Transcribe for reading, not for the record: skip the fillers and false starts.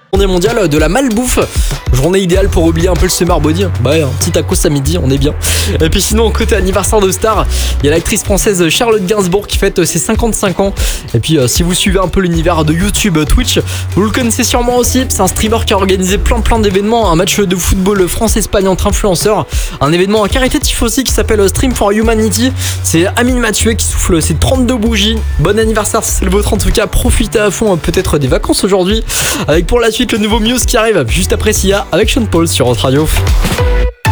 Journée mondiale de la malbouffe. Journée idéale pour oublier un peu le summer body. Bah ouais, un petit tacos à midi, on est bien. Et puis sinon, côté anniversaire de star, il y a l'actrice française Charlotte Gainsbourg qui fête ses 55 ans. Et puis si vous suivez un peu l'univers de YouTube, Twitch, vous le connaissez sûrement aussi. C'est un streamer qui a organisé plein d'événements. Un match de football France-Espagne entre influenceurs. Un événement caritatif aussi qui s'appelle Stream for Humanity. C'est Amine Mathieu qui souffle ses 32 bougies. Bon anniversaire, c'est le vôtre en tout cas. Profitez à fond peut-être des vacances aujourd'hui. Avec pour la suite le nouveau Muse qui arrive juste après Sia avec Sean Paul sur Hot Radio.